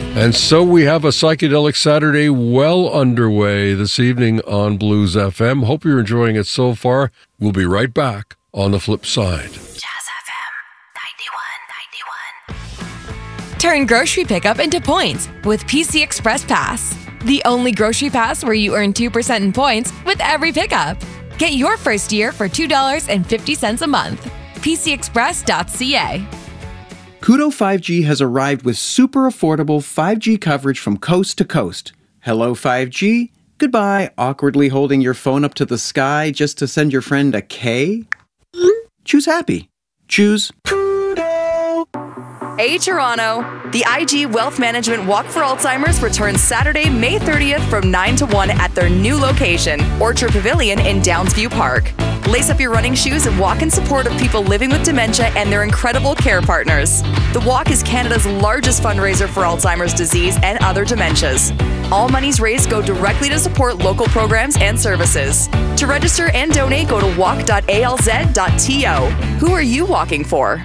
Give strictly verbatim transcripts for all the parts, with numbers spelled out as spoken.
And so we have a Psychedelic Saturday well underway this evening on Blues F M. Hope you're enjoying it so far. We'll be right back on the flip side. Jazz F M ninety-one ninety-one. Turn grocery pickup into points with P C Express Pass. The only grocery pass where you earn two percent in points with every pickup. Get your first year for two dollars and fifty cents a month. P C express dot c a. Koodo five G has arrived with super affordable five G coverage from coast to coast. Hello five G. Goodbye, awkwardly holding your phone up to the sky just to send your friend a K. Choose happy. Choose Koodo. Hey Toronto! The I G Wealth Management Walk for Alzheimer's returns Saturday, May thirtieth from nine to one at their new location, Orchard Pavilion in Downsview Park. Lace up your running shoes and walk in support of people living with dementia and their incredible care partners. The walk is Canada's largest fundraiser for Alzheimer's disease and other dementias. All monies raised go directly to support local programs and services. To register and donate, go to walk dot a l z dot t o. Who are you walking for?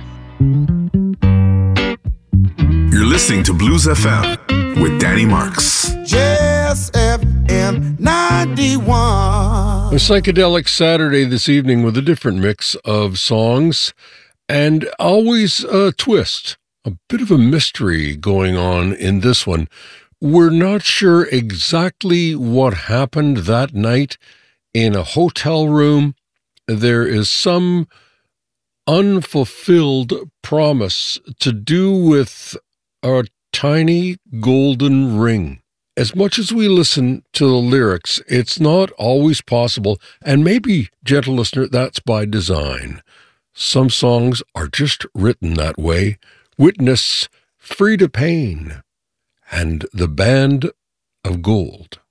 You're listening to Blues F M with Danny Marks. Jazz F M ninety-one. A Psychedelic Saturday this evening with a different mix of songs and always a twist, a bit of a mystery going on in this one. We're not sure exactly what happened that night in a hotel room. There is some unfulfilled promise to do with a tiny golden ring. As much as we listen to the lyrics, it's not always possible, and maybe, gentle listener, that's by design. Some songs are just written that way. Witness Frida Payne and the Band of Gold.